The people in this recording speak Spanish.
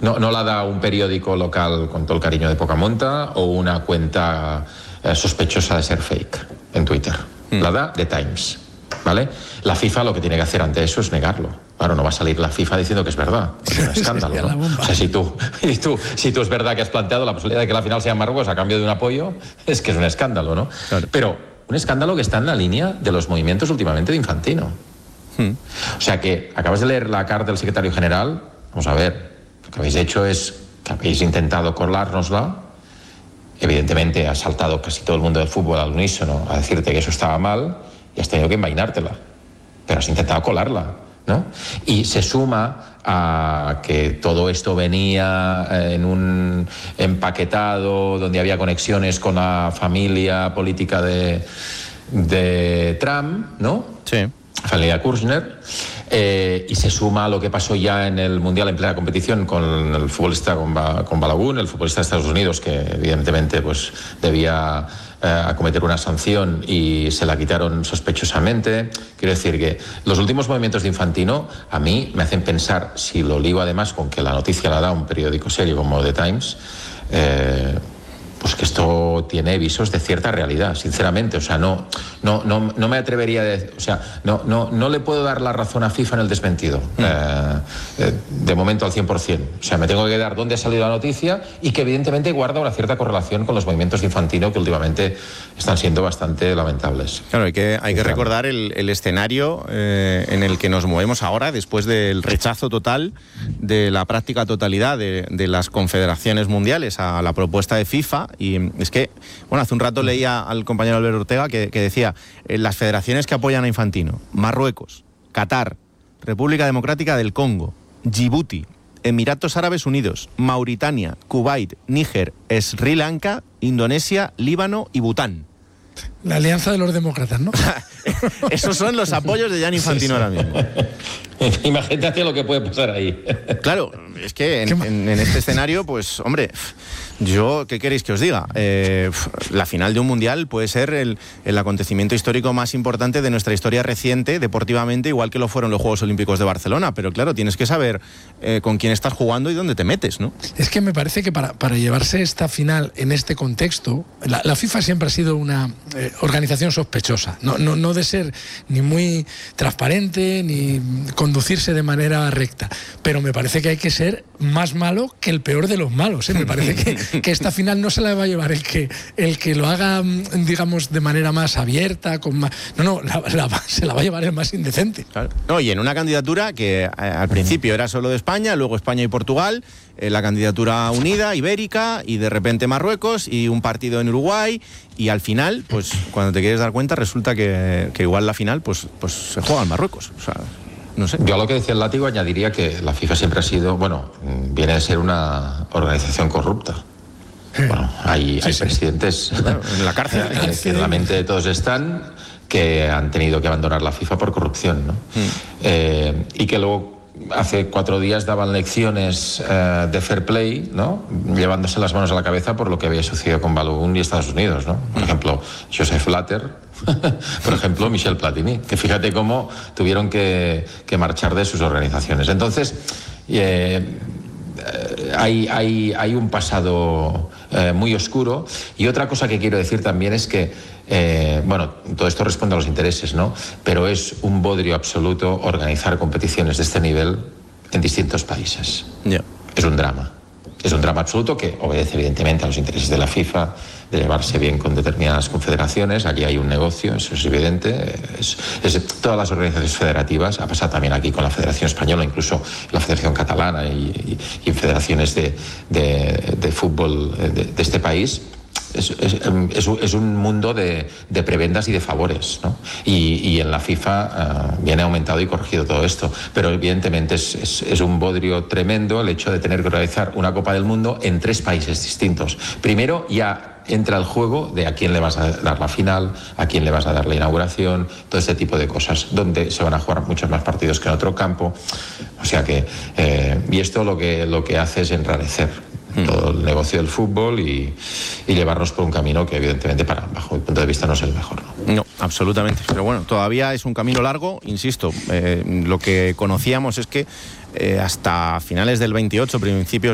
no la da un periódico local con todo el cariño de poca monta o una cuenta sospechosa de ser fake en Twitter. La da The Times, ¿vale? La FIFA lo que tiene que hacer ante eso es negarlo. Claro, no va a salir la FIFA diciendo que es verdad. Es un escándalo, ¿no? O sea, si tú es verdad que has planteado la posibilidad de que la final sea Marruecos a cambio de un apoyo, es que es un escándalo, ¿no? Claro. Pero un escándalo que está en la línea de los movimientos últimamente de Infantino. O sea que acabas de leer la carta del secretario general. Vamos a ver, lo que habéis hecho es que habéis intentado colárnosla. Evidentemente ha saltado casi todo el mundo del fútbol al unísono a decirte que eso estaba mal y has tenido que envainártela, pero has intentado colarla, ¿no? Y se suma a que todo esto venía en un empaquetado donde había conexiones con la familia política de Trump, ¿no? Sí. Familia Kirchner, y se suma a lo que pasó ya en el Mundial en plena competición con el futbolista con Balagun, el futbolista de Estados Unidos, que evidentemente pues debía acometer una sanción y se la quitaron sospechosamente. Quiero decir que los últimos movimientos de Infantino a mí me hacen pensar, si lo ligo además con que la noticia la da un periódico serio como The Times, pues que esto tiene visos de cierta realidad, sinceramente. O sea, no me atrevería o sea, no le puedo dar la razón a FIFA en el desmentido, de momento al 100%. O sea, me tengo que quedar dónde ha salido la noticia y que evidentemente guarda una cierta correlación con los movimientos de Infantino que últimamente están siendo bastante lamentables. Claro, hay que recordar el escenario en el que nos movemos ahora, después del rechazo total de la práctica totalidad de las confederaciones mundiales a la propuesta de FIFA. Y es que, bueno, hace un rato leía al compañero Alberto Ortega que decía las federaciones que apoyan a Infantino: Marruecos, Qatar, República Democrática del Congo, Djibouti, Emiratos Árabes Unidos, Mauritania, Kuwait, Níger, Sri Lanka, Indonesia, Líbano y Bután. La alianza de los demócratas, ¿no? Esos son los apoyos de Gianni Infantino ahora mismo. Imagínate lo que puede pasar ahí. Claro, es que en este escenario, pues, hombre, ¿qué queréis que os diga? La final de un mundial puede ser el acontecimiento histórico más importante de nuestra historia reciente, deportivamente, igual que lo fueron los Juegos Olímpicos de Barcelona. Pero claro, tienes que saber con quién estás jugando y dónde te metes, ¿no? Es que me parece que para llevarse esta final en este contexto, la FIFA siempre ha sido una organización sospechosa, no de ser ni muy transparente ni conducirse de manera recta, pero me parece que hay que ser más malo que el peor de los malos, ¿eh? Me parece que esta final no se la va a llevar el que lo haga, digamos, de manera más abierta, con más... se la va a llevar el más indecente. Claro. No, y en una candidatura que al principio era solo de España, luego España y Portugal, la candidatura unida, ibérica, y de repente Marruecos, y un partido en Uruguay, y al final, pues cuando te quieres dar cuenta, resulta que igual la final pues se juega en Marruecos. O sea, no sé. Yo a lo que decía el Látigo añadiría que la FIFA siempre ha sido, viene a ser una organización corrupta. Bueno, hay presidentes en la cárcel, que en la mente de todos están, que han tenido que abandonar la FIFA por corrupción, ¿no? Y que luego hace 4 días daban lecciones de fair play, ¿no? Llevándose las manos a la cabeza por lo que había sucedido con Balogun y Estados Unidos, ¿no? Por ejemplo, Joseph Blatter, por ejemplo, Michel Platini, que fíjate cómo tuvieron que marchar de sus organizaciones. Entonces, hay un pasado muy oscuro. Y otra cosa que quiero decir también es que todo esto responde a los intereses, ¿no? Pero es un bodrio absoluto organizar competiciones de este nivel en distintos países. Yeah. Es un drama. Es un drama absoluto que obedece evidentemente a los intereses de la FIFA, de llevarse bien con determinadas confederaciones. Aquí hay un negocio, eso es evidente. Todas las organizaciones federativas, ha pasado también aquí con la Federación Española, incluso la Federación Catalana y federaciones de fútbol de este país. Es un mundo de prebendas y de favores, ¿no? Y en la FIFA viene aumentado y corregido todo esto, pero evidentemente es un bodrio tremendo el hecho de tener que organizar una Copa del Mundo en 3 países distintos. Primero ya entra el juego de a quién le vas a dar la final, a quién le vas a dar la inauguración, todo este tipo de cosas, donde se van a jugar muchos más partidos que en otro campo. O sea que y esto lo que hace es enrarecer todo el negocio del fútbol y llevarnos por un camino que evidentemente bajo mi punto de vista no es el mejor, ¿no? No, absolutamente. Pero bueno, todavía es un camino largo, insisto. Lo que conocíamos es que hasta finales del 28, principios